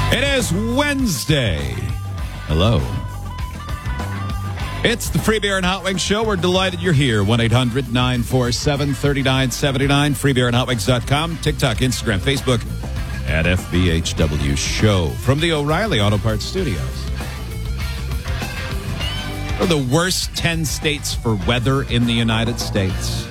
It is Wednesday. Hello. It's the Free Beer and Hot Wings Show. We're delighted you're here. 1-800-947-3979. freebeerandhotwings.com. TikTok, Instagram, Facebook at FBHW Show. From the O'Reilly Auto Parts Studios. What are the worst 10 states for weather in the United States?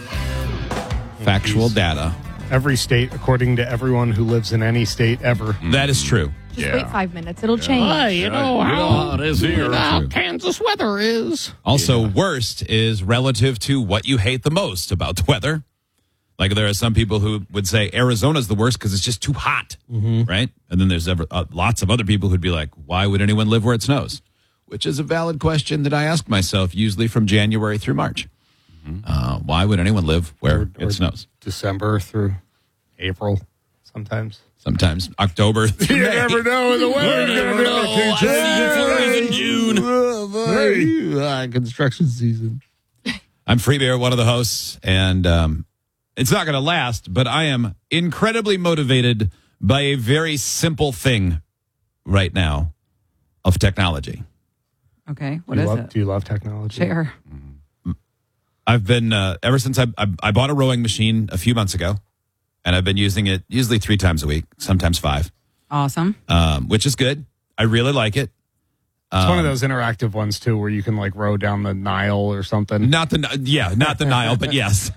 Factual data. Every state, according to everyone who lives in any state ever. That is true. Just wait 5 minutes. It'll change. You know how it is here. Kansas weather is. Also, worst is relative to what you hate the most about the weather. Like there are some people who would say Arizona's the worst because it's just too hot, right? And then there's lots of other people who'd be like, why would anyone live where it snows? Which is a valid question that I ask myself usually from January through March. Why would anyone live where it snows? December through April, sometimes. Sometimes October. You never know when the weather's going to be. in June. Construction season. I'm Free Bear, one of the hosts, and it's not going to last, but I am incredibly motivated by a very simple thing right now of technology. Okay, what is it? Do you love technology? Share. I've been, ever since I bought a rowing machine a few months ago, and I've been using it usually 3 times a week, sometimes 5. Awesome. Which is good. I really like it. It's one of those interactive ones, too, where you can, like, row down the Nile or something. Not the Nile, but yes.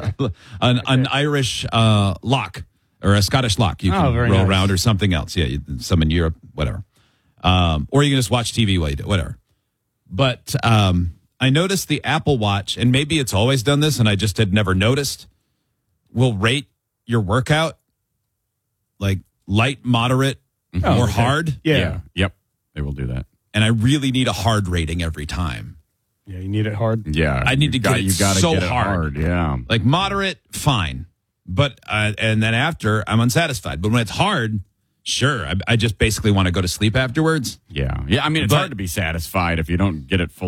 an Irish lock or a Scottish lock you can row around or something else. Yeah, some in Europe, whatever. Or you can just watch TV while you do it, whatever. But I noticed the Apple Watch, and maybe it's always done this, and I just had never noticed, will rate your workout like light, moderate, or hard. Yeah. Yep. They will do that. And I really need a hard rating every time. Yeah, you need it hard. Yeah. I need to get it so get it hard. Yeah. Like moderate, fine. But, and then after, I'm unsatisfied. But when it's hard, sure. I just basically want to go to sleep afterwards. Yeah. Yeah. I mean, it's hard to be satisfied if you don't get it full.